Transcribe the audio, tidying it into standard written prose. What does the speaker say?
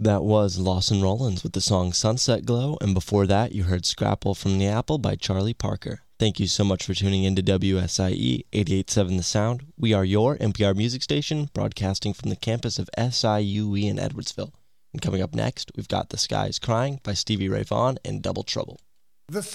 That was Lawson Rollins with the song Sunset Glow, and before that you heard Scrapple from the Apple by Charlie Parker. Thank you so much for tuning in to WSIE 88.7 The Sound. We are your NPR music station, broadcasting from the campus of SIUE in Edwardsville. And coming up next, we've got The Sky is Crying by Stevie Ray Vaughan and Double Trouble.